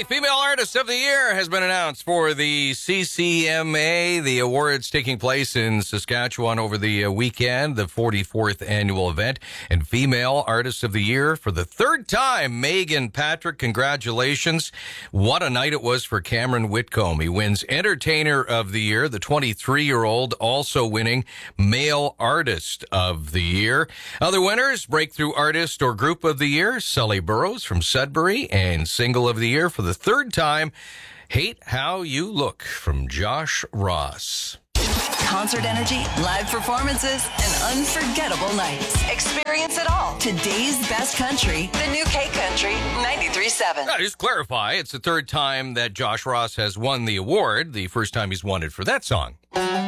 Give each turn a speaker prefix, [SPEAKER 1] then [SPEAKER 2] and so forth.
[SPEAKER 1] Female Artist of the Year has been announced for the CCMA. The awards taking place in Saskatchewan over the weekend, the 44th annual event. And Female Artist of the Year for the third time, Megan Patrick. Congratulations. What a night it was for Cameron Whitcomb. He wins Entertainer of the Year, the 23-year-old also winning Male Artist of the Year. Other winners, Breakthrough Artist or Group of the Year, Sully Burrows from Sudbury, and Single of the Year for the third time, Hate How You Look from Josh Ross.
[SPEAKER 2] Concert energy, live performances, and unforgettable nights. Experience it all. Today's best country, the new K Country 93.7.
[SPEAKER 1] Just clarify, it's the third time that Josh Ross has won the award. The first time he's won it for that song.